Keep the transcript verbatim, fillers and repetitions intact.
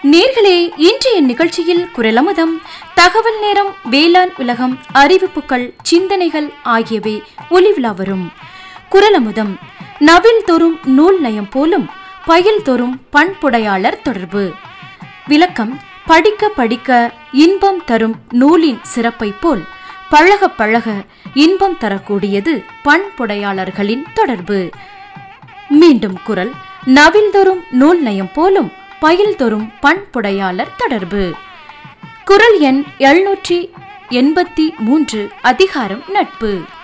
நேர்களே, இன்றைய நிகழ்ச்சியில் குரலமுதம், தகவல் நேரம், வேளாண் உலகம், அறிவிப்புகள், சிந்தனைகள் ஆகியவை ஒலிவிழா வரும். குரலமுதம் நவில் தோறும் நூல் நயம் போலும் பயில் தோறும் பண்புடையாளர் தொடர்பு. விளக்கம்: படிக்க படிக்க இன்பம் தரும் நூலின் சிறப்பை போல் பழக பழக இன்பம் தரக்கூடியது பண்புடையாளர்களின் தொடர்பு. மீண்டும் குரல்: நவில் தோறும் நூல் நயம் போலும் பயில் தோறும் பண்புடையாளர் தொடர்பு. குரல் எண் எழுநூற்றி எண்பத்தி மூன்று. அதிகாரம் நட்பு.